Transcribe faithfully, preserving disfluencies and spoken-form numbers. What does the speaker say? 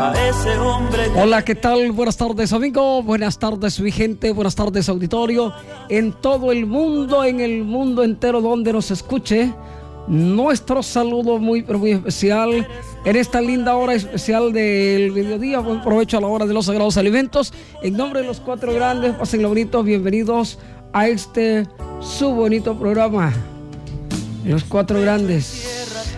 a ese hombre. Hola, ¿qué tal? Buenas tardes, amigo. Buenas tardes, mi gente. Buenas tardes, auditorio. En todo el mundo, en el mundo entero donde nos escuche, nuestro saludo muy, pero muy especial en esta linda hora especial del mediodía. Buen provecho a la hora de los sagrados alimentos. En nombre de los cuatro grandes, pasen lo bonito. Bienvenidos a este su bonito programa. Los cuatro grandes.